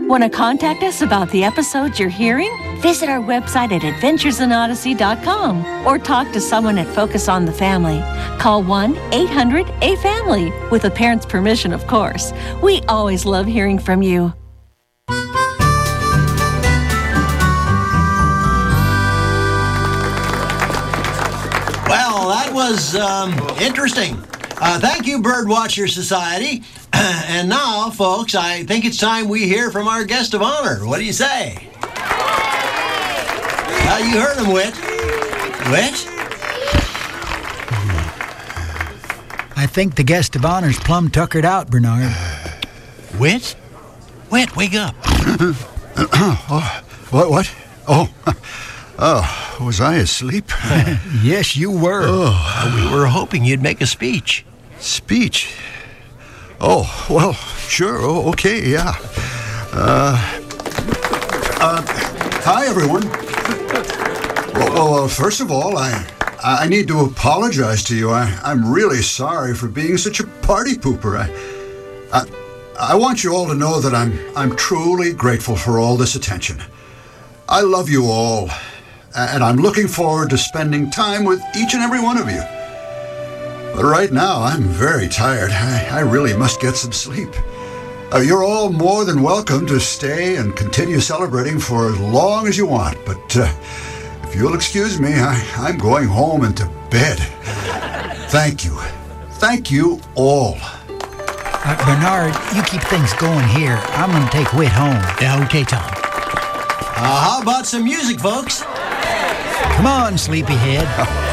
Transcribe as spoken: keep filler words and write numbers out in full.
Want to contact us about the episodes you're hearing? Visit our website at adventures in odyssey dot com or talk to someone at Focus on the Family. Call one eight hundred A family, with a parent's permission, of course. We always love hearing from you. Well, that was um, interesting. Uh, thank you, Birdwatcher Society. And now, folks, I think it's time we hear from our guest of honor. What do you say? Uh, you heard him, Whit. Whit? I think the guest of honor's plumb tuckered out, Bernard. Whit? Whit, wake up. oh, what, what? Oh, oh, was I asleep? Yes, you were. Oh, we were hoping you'd make a speech. Speech? Oh, well, sure, oh, okay, yeah. Uh, uh, hi, everyone. Well, well, first of all, I I need to apologize to you. I, I'm really sorry for being such a party pooper. I, I I want you all to know that I'm I'm truly grateful for all this attention. I love you all, and I'm looking forward to spending time with each and every one of you. But right now, I'm very tired. I, I really must get some sleep. Uh, you're all more than welcome to stay and continue celebrating for as long as you want, but uh, if you'll excuse me, I, I'm going home and to bed. Thank you. Thank you all. Uh, Bernard, you keep things going here. I'm going to take Whit home. Yeah, okay, Tom. Uh, how about some music, folks? Come on, sleepyhead.